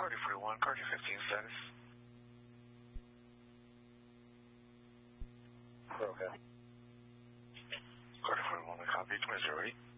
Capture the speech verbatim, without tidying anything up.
Cardi forty-one, Cardi fifteen status. Okay. Cardi forty-one, we copy, twenty zero eight.